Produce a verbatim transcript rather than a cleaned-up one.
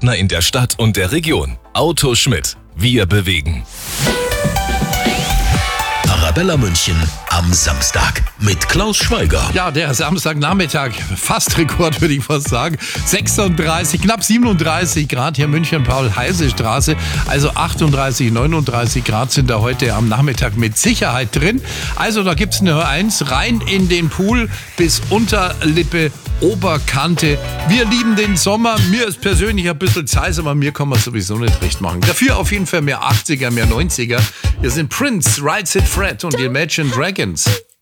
Partner in der Stadt und der Region. Auto Schmidt. Wir bewegen. Arabella München am Samstag mit Klaus Schweiger. Ja, der Samstagnachmittag, fast Rekord würde ich fast sagen. sechsunddreißig, knapp siebenunddreißig Grad hier München, Paul-Heise-Straße. Also achtunddreißig, neununddreißig Grad sind da heute am Nachmittag mit Sicherheit drin. Also da gibt's eine eins, rein in den Pool bis Unterlippe, Oberkante. Wir lieben den Sommer. Mir ist persönlich ein bisschen heiß, aber mir kann man sowieso nicht recht machen. Dafür auf jeden Fall mehr achtziger, mehr neunziger. Hier sind Prince, Right Said Fred und die Imagine Dragons.